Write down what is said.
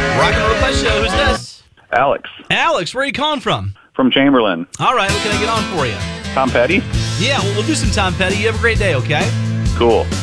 Rock and Request Show. Who's this? Alex. Alex, where are you calling from? From Chamberlain. All right, what can I get on for you? Tom Petty? Yeah, we'll do some Tom Petty. You have a great day, okay? Cool.